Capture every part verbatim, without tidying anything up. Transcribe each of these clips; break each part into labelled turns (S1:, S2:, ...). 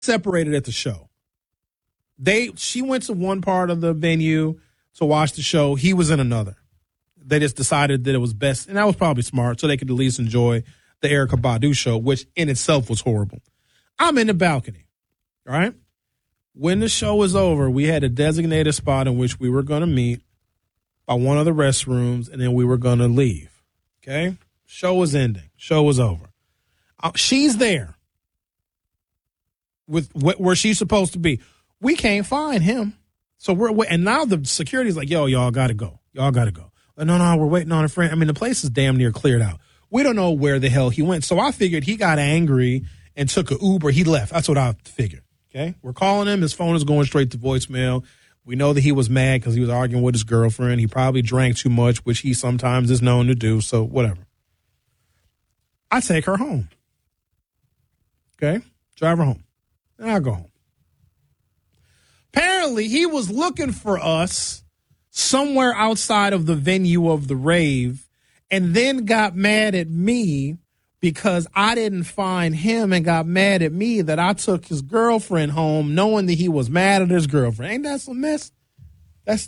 S1: separated at the show. They she went to one part of the venue to watch the show. He was in another. They just decided that it was best, and that was probably smart, so they could at least enjoy the Erykah Badu show, which in itself was horrible. I'm in the balcony, all right? When the show was over, we had a designated spot in which we were going to meet by one of the restrooms, and then we were going to leave, okay? Show was ending. Show was over. Uh, she's there with wh- where she's supposed to be. We can't find him. So we're, and now the security's like, yo, y'all got to go. Y'all got to go. But no, no, we're waiting on a friend. I mean, the place is damn near cleared out. We don't know where the hell he went. So I figured he got angry and took an Uber. He left. That's what I figured. Okay. We're calling him. His phone is going straight to voicemail. We know that he was mad because he was arguing with his girlfriend. He probably drank too much, which he sometimes is known to do. So whatever. I take her home. Okay. Drive her home. And I go home. Apparently, he was looking for us somewhere outside of the venue of the rave and then got mad at me because I didn't find him and got mad at me that I took his girlfriend home knowing that he was mad at his girlfriend. Ain't that some mess? That's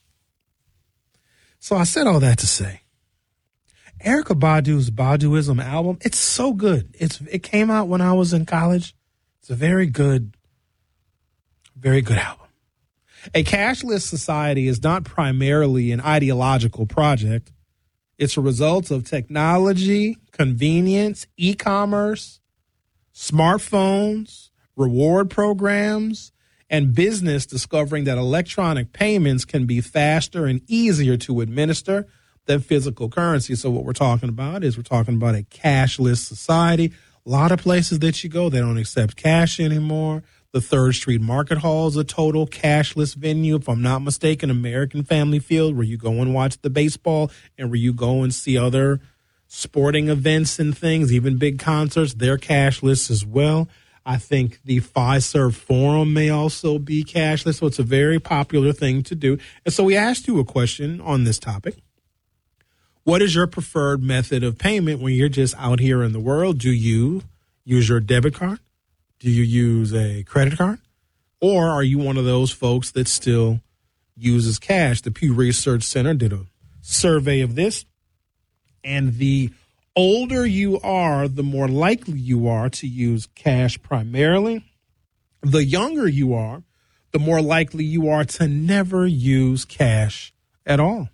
S1: So I said all that to say, Erykah Badu's Baduism album, it's so good. It's It came out when I was in college. It's a very good, very good album. A cashless society is not primarily an ideological project. It's a result of technology, convenience, e-commerce, smartphones, reward programs, and business discovering that electronic payments can be faster and easier to administer than physical currency. So what we're talking about is we're talking about a cashless society. A lot of places that you go, they don't accept cash anymore. The Third Street Market Hall is a total cashless venue. If I'm not mistaken, American Family Field, where you go and watch the baseball and where you go and see other sporting events and things, even big concerts, they're cashless as well. I think the Fiserv Forum may also be cashless, so it's a very popular thing to do. And so we asked you a question on this topic. What is your preferred method of payment when you're just out here in the world? Do you use your debit card? Do you use a credit card? Or are you one of those folks that still uses cash? The Pew Research Center did a survey of this, and the older you are, the more likely you are to use cash primarily. The younger you are, the more likely you are to never use cash at all.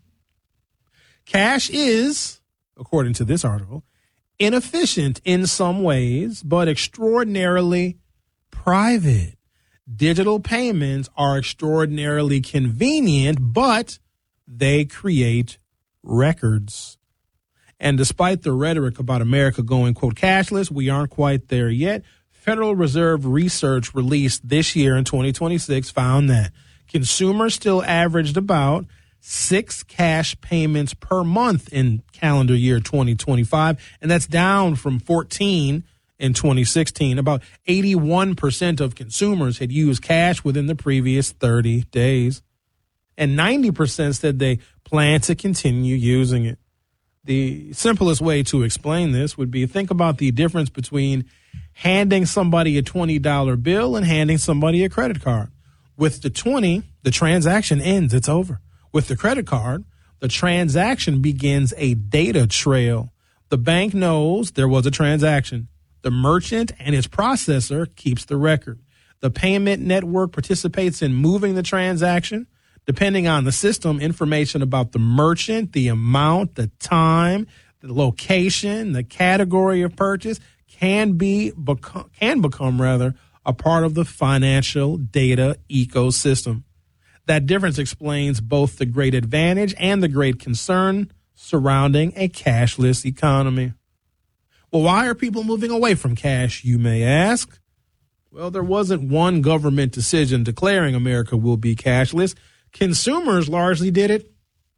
S1: Cash is, according to this article, inefficient in some ways, but extraordinarily private. Digital payments are extraordinarily convenient, but they create records. And despite the rhetoric about America going, quote, cashless, we aren't quite there yet. Federal Reserve research released this year in twenty twenty-six found that consumers still averaged about six cash payments per month in calendar year twenty twenty-five, and that's down from fourteen in twenty sixteen. About eighty-one percent of consumers had used cash within the previous thirty days, and ninety percent said they plan to continue using it. The simplest way to explain this would be think about the difference between handing somebody a twenty dollar bill and handing somebody a credit card. With the twenty, the transaction ends, it's over. With the credit card, the transaction begins a data trail. The bank knows there was a transaction. The merchant and its processor keeps the record. The payment network participates in moving the transaction. Depending on the system, information about the merchant, the amount, the time, the location, the category of purchase can be become, can become rather a part of the financial data ecosystem. That difference explains both the great advantage and the great concern surrounding a cashless economy. Well, why are people moving away from cash, you may ask? Well, there wasn't one government decision declaring America will be cashless. Consumers largely did it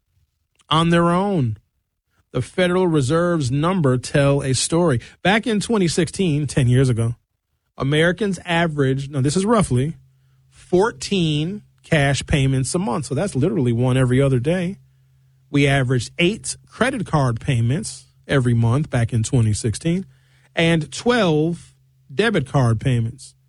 S1: on their own. The Federal Reserve's number tell a story. Back in twenty sixteen, ten years ago, Americans averaged, now this is roughly, fourteen cash payments a month. So that's literally one every other day. We averaged eight credit card payments every month back in twenty sixteen and twelve debit card payments.